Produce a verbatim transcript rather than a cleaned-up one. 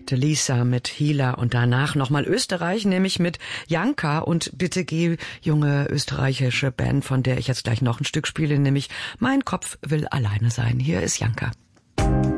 hörte Lisa mit Healer und danach nochmal Österreich, nämlich mit Janka und Bitte geh, junge österreichische Band, von der ich jetzt gleich noch ein Stück spiele, nämlich Mein Kopf will alleine sein. Hier ist Janka.